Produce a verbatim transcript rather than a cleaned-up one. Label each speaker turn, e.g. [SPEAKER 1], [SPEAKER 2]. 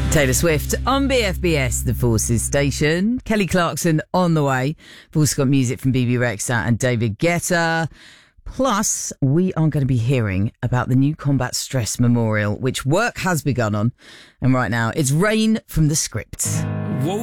[SPEAKER 1] Taylor Swift on B F B S, the Forces station. Kelly Clarkson on the way. We've also got music from B B Rexha and David Guetta. Plus, we are going to be hearing about the new Combat Stress Memorial, which work has begun on. And right now, it's Rain from The Script.